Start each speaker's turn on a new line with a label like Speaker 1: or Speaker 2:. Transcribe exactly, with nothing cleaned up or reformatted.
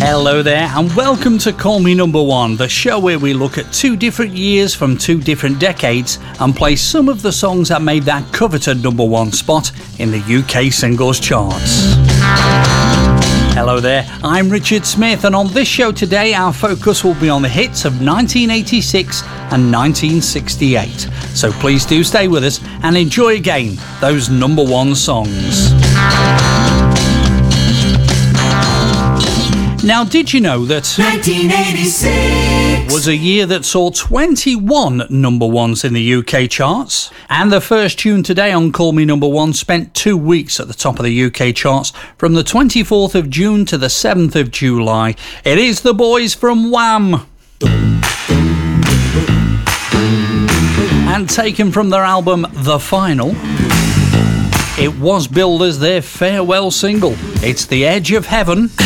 Speaker 1: Hello there and welcome to Call Me Number One, the show where we look at two different years from two different decades and play some of the songs that made that coveted number one spot in the U K singles charts. Hello there, I'm Richard Smith, and on this show today our focus will be on the hits of nineteen eighty-six and nineteen sixty-eight. So please do stay with us and enjoy again those number one songs. Now, did you know that
Speaker 2: nineteen eighty-six
Speaker 1: was a year that saw twenty-one number ones in the U K charts? And the first tune today on Call Me Number One spent two weeks at the top of the U K charts from the twenty-fourth of June to the seventh of July. It is the boys from Wham! And taken from their album The Final, it was billed as their farewell single. It's The Edge of Heaven.